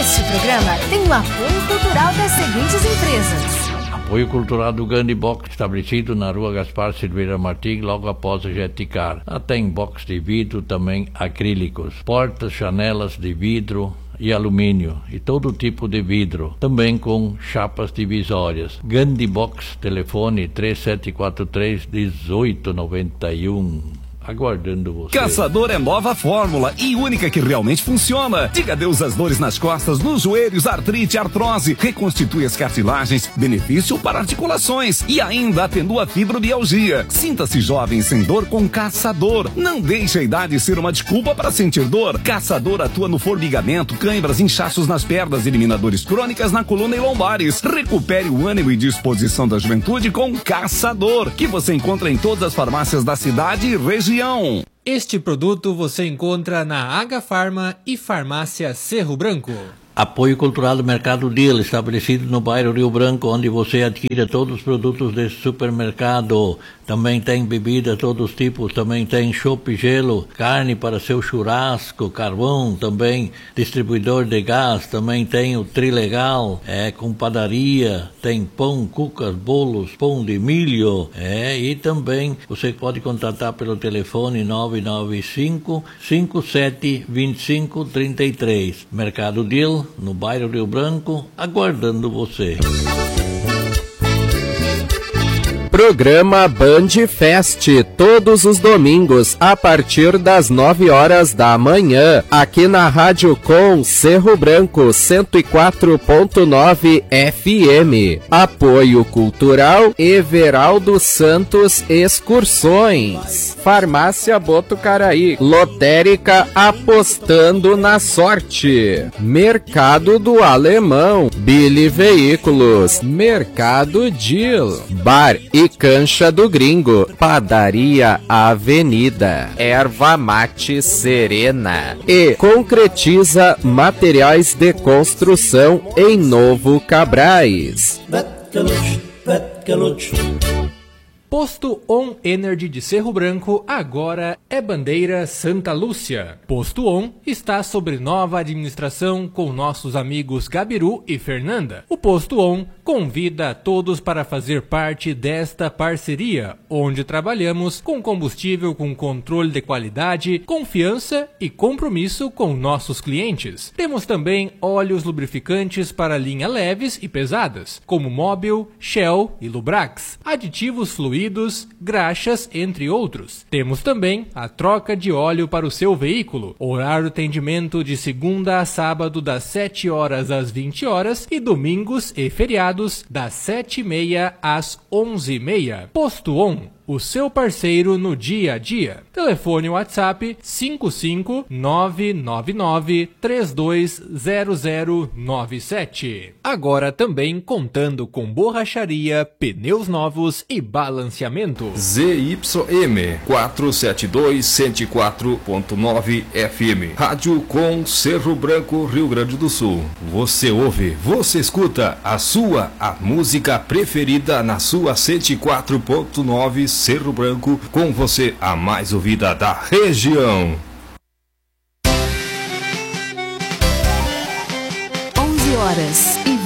Este programa tem o apoio cultural das seguintes empresas. Apoio cultural do Gandhi Box, estabelecido na rua Gaspar Silveira Martins, logo após o Jeticar. Lá tem box de vidro, também acrílicos, portas, janelas de vidro e alumínio e todo tipo de vidro, também com chapas divisórias. Gandhi Box, telefone 3743-1891. Aguardando você. Caçador é nova fórmula e única que realmente funciona. Diga adeus às dores nas costas, nos joelhos, artrite, artrose. Reconstitui as cartilagens, benefício para articulações e ainda atenua a fibromialgia. Sinta-se jovem sem dor com Caçador. Não deixe a idade ser uma desculpa para sentir dor. Caçador atua no formigamento, cãibras, inchaços nas pernas, elimina dores crônicas na coluna e lombares. Recupere o ânimo e disposição da juventude com Caçador, que você encontra em todas as farmácias da cidade e região. Este produto você encontra na Agafarma e Farmácia Cerro Branco. Apoio cultural do Mercado Deal, estabelecido no bairro Rio Branco, onde você adquire todos os produtos desse supermercado. Também tem bebida, todos os tipos, também tem chopp, gelo, carne para seu churrasco, carvão, também distribuidor de gás, também tem o Trilegal, com padaria, tem pão, cucas, bolos, pão de milho, e também você pode contatar pelo telefone 995-572533. Mercado Deal, no bairro Rio Branco, aguardando você. Programa Band Fest, todos os domingos, a partir das 9 horas da manhã, aqui na Rádio Com Cerro Branco 104.9 FM. Apoio cultural Everaldo Santos Excursões. Farmácia Botucaraí, lotérica apostando na sorte. Mercado do Alemão, Billy Veículos, Mercado Deal, Bar e Cancha do Gringo, Padaria Avenida, Erva Mate Serena e Concretiza Materiais de Construção em Novo Cabrais. Posto On Energy de Cerro Branco agora é bandeira Santa Lúcia. Posto On está sob nova administração com nossos amigos Gabiru e Fernanda. O Posto On convida a todos para fazer parte desta parceria, onde trabalhamos com combustível com controle de qualidade, confiança e compromisso com nossos clientes. Temos também óleos lubrificantes para linha leves e pesadas, como Mobil, Shell e Lubrax, aditivos fluidos, graxas, entre outros. Temos também a troca de óleo para o seu veículo, horário de atendimento de segunda a sábado das 7 horas às 20 horas e domingos e feriados das 7h30 às 11h30. Posto On, o seu parceiro no dia a dia. Telefone WhatsApp 55999320097. Agora também contando com borracharia, pneus novos e balanceamento. ZYM 472 104.9 FM. Rádio Com Cerro Branco, Rio Grande do Sul. Você ouve, você escuta a música preferida na sua 104.9 Cerro Branco, com você a mais ouvida da região. 11 horas e